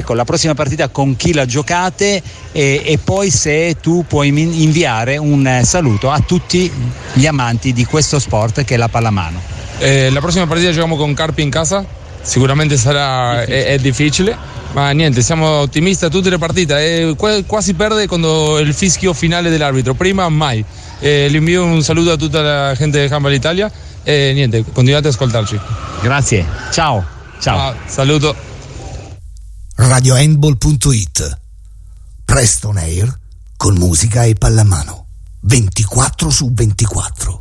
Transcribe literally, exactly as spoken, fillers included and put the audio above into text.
ecco, la prossima partita con chi la giocate e, e poi se tu puoi inviare un saluto a tutti gli amanti di questo sport che è la pallamano. Eh, la prossima partita giochiamo con Carpi in casa, sicuramente sarà difficile. È, è difficile, ma niente, siamo ottimisti a tutte le partite, eh, quasi perde quando il fischio finale dell'arbitro, prima mai. Eh, le invio un saluto a tutta la gente di Handball Italia e niente, continuate ad ascoltarci. Grazie, ciao. Ciao. Ah, saluto. radio handball punto it. Presto on air con musica e pallamano ventiquattro su ventiquattro.